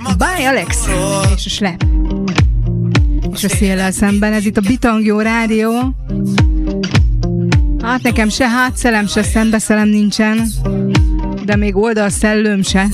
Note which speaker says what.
Speaker 1: Bye Alex! És a slap. És a széllel szemben, ez itt a Bitangyó Rádió. Hát nekem se hátszelem, se szembeszelem nincsen, de még oldalszellőm se.